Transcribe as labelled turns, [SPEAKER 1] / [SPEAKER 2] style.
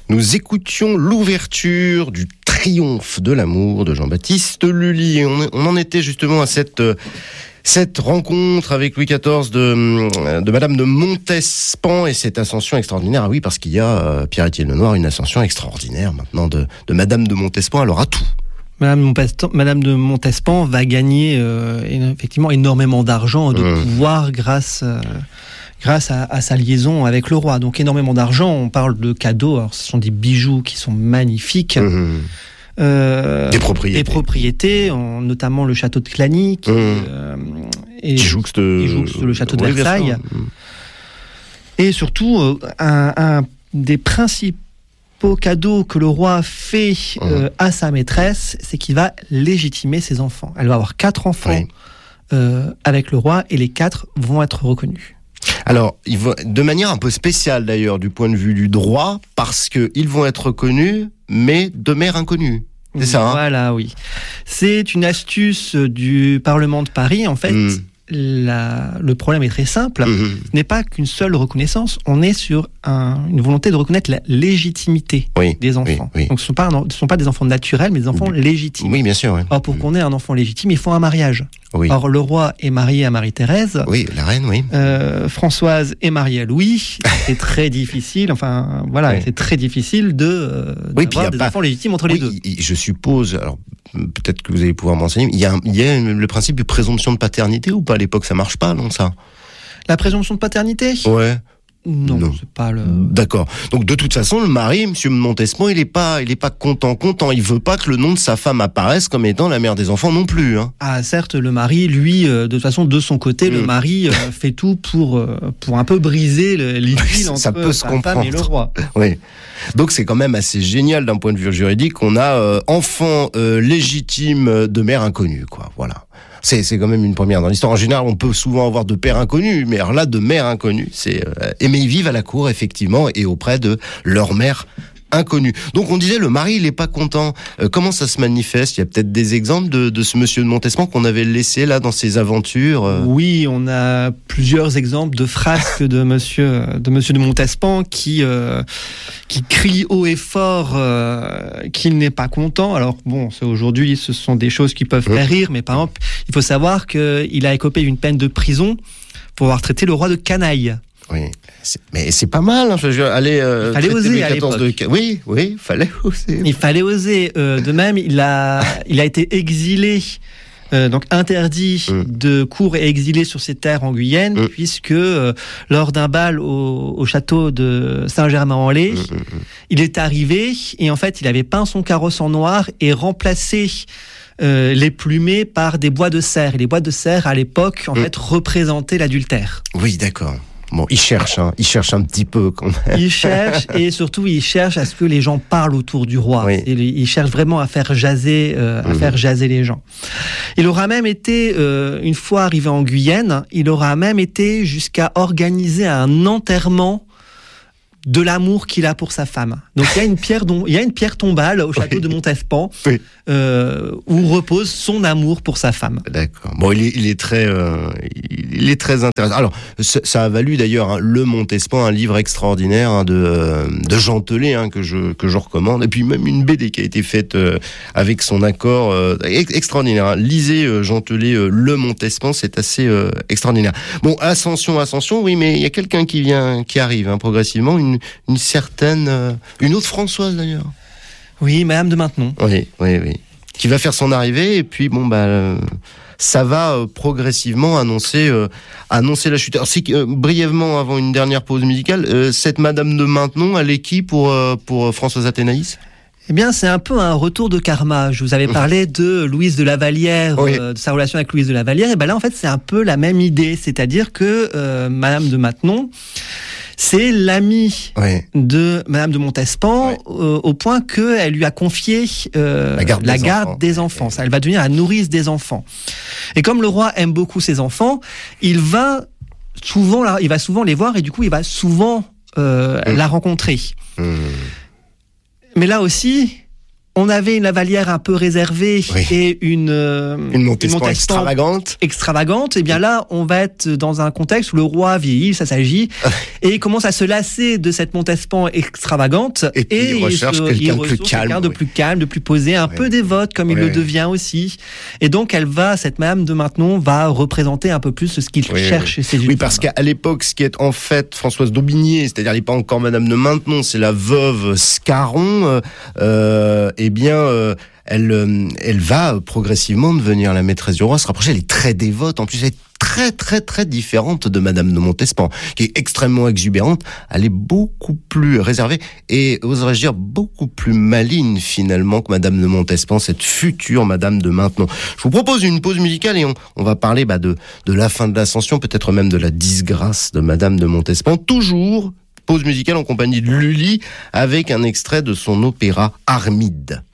[SPEAKER 1] Nous écoutions l'ouverture du Triomphe de l'amour de Jean-Baptiste Lully. On en était justement à cette rencontre avec Louis XIV de Madame de Montespan et cette ascension extraordinaire. Ah oui, parce qu'il y a, Pierre-Étienne Lenoir, une ascension extraordinaire maintenant de Madame de Montespan. Alors à tout.
[SPEAKER 2] Madame de Montespan va gagner effectivement énormément d'argent, de pouvoir grâce à sa liaison avec le roi. Donc énormément d'argent, on parle de cadeaux, alors ce sont des bijoux qui sont magnifiques.
[SPEAKER 1] Des propriétés,
[SPEAKER 2] notamment le château de Clagny qui jouxte le château de Versailles. Et surtout, un des principaux cadeaux que le roi fait à sa maîtresse, c'est qu'il va légitimer ses enfants. Elle va avoir 4 enfants avec le roi et les 4 vont être reconnus.
[SPEAKER 1] Alors, de manière un peu spéciale d'ailleurs du point de vue du droit, parce qu'ils vont être reconnus, mais de mère inconnue. C'est ça, hein ?
[SPEAKER 2] Voilà, oui. C'est une astuce du Parlement de Paris. En fait, le problème est très simple. Ce n'est pas qu'une seule reconnaissance. On est sur une volonté de reconnaître la légitimité des enfants. Donc, ce ne sont pas des enfants naturels, mais des enfants légitimes.
[SPEAKER 1] Oui, bien sûr. Oui.
[SPEAKER 2] Or, pour qu'on ait un enfant légitime, il faut un mariage.
[SPEAKER 1] Oui.
[SPEAKER 2] Or, le roi est marié à Marie-Thérèse.
[SPEAKER 1] Oui, la reine, oui.
[SPEAKER 2] Françoise est mariée à Louis. C'est très difficile. Enfin, voilà, c'est très difficile d'avoir des enfants légitimes entre les deux.
[SPEAKER 1] Je suppose, alors peut-être que vous allez pouvoir m'enseigner, il y a le principe de présomption de paternité ou pas ? À l'époque, ça marche pas, non, ça ?
[SPEAKER 2] La présomption de paternité ?
[SPEAKER 1] Ouais.
[SPEAKER 2] Non, c'est pas le...
[SPEAKER 1] D'accord. Donc, de toute façon, le mari, monsieur Montespan, il est pas content. Il veut pas que le nom de sa femme apparaisse comme étant la mère des enfants non plus, hein.
[SPEAKER 2] Ah, certes, le mari, lui, de toute façon, de son côté, le mari fait tout pour un peu briser l'idylle entre sa femme et le roi.
[SPEAKER 1] Oui. Donc, c'est quand même assez génial d'un point de vue juridique. On a enfant légitime de mère inconnue, quoi. Voilà. C'est quand même une première dans l'histoire. En général, on peut souvent avoir de père inconnu, mais alors là, de mère inconnue, mais ils vivent à la cour, effectivement, et auprès de leur mère inconnue. Donc, on disait, le mari, il est pas content. Comment ça se manifeste ? Il y a peut-être des exemples de ce monsieur de Montespan qu'on avait laissé là dans ses aventures.
[SPEAKER 2] Oui, on a plusieurs exemples de frasques de monsieur de Montespan qui crie haut et fort qu'il n'est pas content. Alors bon, aujourd'hui, ce sont des choses qui peuvent faire rire, mais par exemple, il faut savoir qu'il a écopé d'une peine de prison pour avoir traité le roi de canaille.
[SPEAKER 1] Oui, mais c'est pas mal. Hein, il
[SPEAKER 2] fallait oser à l'époque.
[SPEAKER 1] Oui, fallait oser.
[SPEAKER 2] Il fallait oser. De même, il a été exilé, donc interdit de cour et exilé sur ses terres en Guyenne, puisque lors d'un bal au château de Saint-Germain-en-Laye, il est arrivé et en fait, il avait peint son carrosse en noir et remplacé les plumées par des bois de serre. Et les bois de serre, à l'époque, en fait, représentaient l'adultère.
[SPEAKER 1] Oui, d'accord. Bon, il cherche un petit peu quand même.
[SPEAKER 2] Il cherche et surtout il cherche à ce que les gens parlent autour du roi. Oui. Il cherche vraiment à faire jaser les gens. Il aura même été, une fois arrivé en Guyenne, il aura même été jusqu'à organiser un enterrement de l'amour qu'il a pour sa femme. Donc il y a une pierre tombale au château de Montespan où repose son amour pour sa femme.
[SPEAKER 1] D'accord. Bon, il est très intéressant. Alors ça a valu d'ailleurs le Montespan, un livre extraordinaire de Jean Telet que je recommande, et puis même une BD qui a été faite avec son accord extraordinaire. Lisez Jean Telet, le Montespan, c'est assez extraordinaire. Bon, ascension, oui, mais il y a quelqu'un qui arrive progressivement. Une certaine... une autre Françoise, d'ailleurs.
[SPEAKER 2] Oui, Madame de Maintenon.
[SPEAKER 1] Oui. Qui va faire son arrivée, et puis, ça va progressivement annoncer la chute. Alors, brièvement, avant une dernière pause musicale, cette Madame de Maintenon, elle est qui pour Françoise Athénaïs ?
[SPEAKER 2] Eh bien, c'est un peu un retour de karma. Je vous avais parlé de Louise de La Vallière, de sa relation avec Louise de La Vallière. Et ben là, en fait, c'est un peu la même idée. C'est-à-dire que Madame de Maintenon, c'est l'amie de Madame de Montespan, au point qu'elle lui a confié la garde des enfants. Ça, elle va devenir la nourrice des enfants. Et comme le roi aime beaucoup ses enfants, il va souvent les voir et du coup, il va souvent la rencontrer. Mais là aussi, on avait une Lavallière un peu réservée et une
[SPEAKER 1] Montespan
[SPEAKER 2] extravagante. Et bien là, on va être dans un contexte où le roi vieillit, ça s'agit, et il commence à se lasser de cette Montespan extravagante.
[SPEAKER 1] Et puis il recherche quelqu'un
[SPEAKER 2] de plus calme, de plus posé, un peu dévote comme il le devient aussi. Et donc cette Madame de Maintenon va représenter un peu plus ce qu'il cherche chez ses
[SPEAKER 1] Oui, parce qu'à l'époque, ce qui est en fait Françoise d'Aubigné, c'est-à-dire elle n'est pas encore Madame de Maintenon, c'est la veuve Scarron. Elle va progressivement devenir la maîtresse du roi, se rapprocher. Elle est très dévote. En plus, elle est très, très, très différente de Madame de Montespan, qui est extrêmement exubérante. Elle est beaucoup plus réservée et, oserais-je dire, beaucoup plus maligne, finalement, que Madame de Montespan, cette future Madame de Maintenon. Je vous propose une pause musicale et on va parler de la fin de l'Ascension, peut-être même de la disgrâce de Madame de Montespan. Toujours pause musicale en compagnie de Lully, avec un extrait de son opéra Armide.